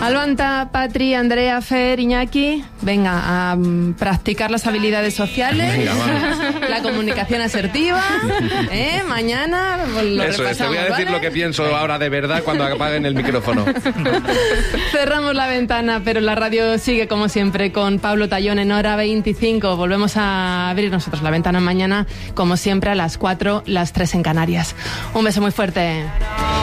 Alvanta, Patri, Andrea, Fer, Iñaki, venga a practicar las habilidades sociales, venga, la comunicación asertiva, mañana lo Eso repasamos, es, te voy a decir, ¿vale?, lo que pienso ahora de verdad cuando apaguen el micrófono. Cerramos la ventana, pero la radio sigue como siempre con Pablo Tallón en hora 25. Volvemos a abrir nosotros la ventana mañana, como siempre, a las 4, las 3 en Canarias. Un beso muy fuerte.